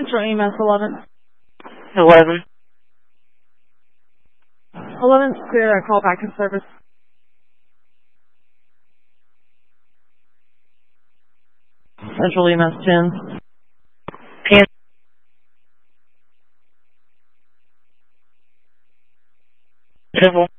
Central EMS 11. 11. 11's clear. I call back to service. Central EMS 10. 10. Civil.